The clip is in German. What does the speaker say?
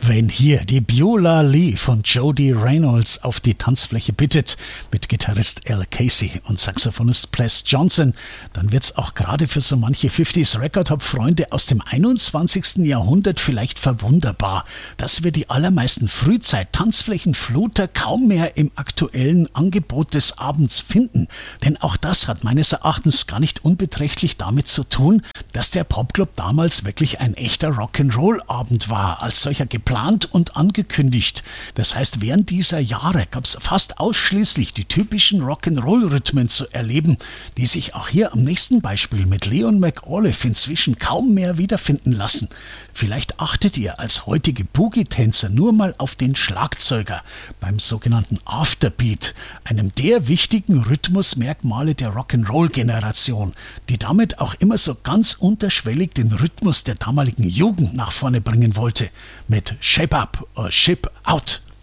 Wenn hier die Beulah Lee von Jody Reynolds auf die Tanzfläche bittet, mit Gitarrist Al Casey und Saxophonist Ples Johnson, dann wird's auch gerade für so manche 50s Record-Hop-Freunde aus dem 21. Jahrhundert vielleicht verwunderbar, dass wir die allermeisten Frühzeit-Tanzflächenfluter kaum mehr im aktuellen Angebot des Abends finden. Denn auch das hat meines Erachtens gar nicht unbeträchtlich damit zu tun, dass der Popclub damals wirklich ein echter Rock'n'Roll-Abend war, als solcher geplant und angekündigt. Das heißt, während dieser Jahre gab es fast ausschließlich die typischen Rock'n'Roll-Rhythmen zu erleben, die sich auch hier am nächsten Beispiel mit Leon McAuliffe inzwischen kaum mehr wiederfinden lassen. Vielleicht achtet ihr als heutige Boogie-Tänzer nur mal auf den Schlagzeuger beim sogenannten Afterbeat, einem der wichtigen Rhythmusmerkmale der Rock'n'Roll-Generation, die damit auch immer so ganz unterschwellig den Rhythmus der damaligen Jugend nach vorne bringen wollte, mit Shape Up or Ship Out.